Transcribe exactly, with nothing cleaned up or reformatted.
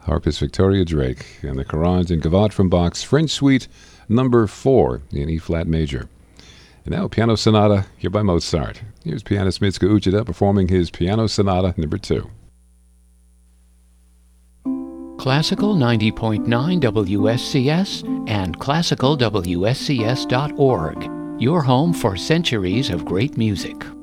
Harpist Victoria Drake, and the Currant and Gavotte from Bach's French Suite number four in E-flat major. And now, Piano Sonata, here by Mozart. Here's pianist Mitsuko Uchida performing his Piano Sonata number two. Classical ninety point nine W S C S and classical W S C S dot org, your home for centuries of great music.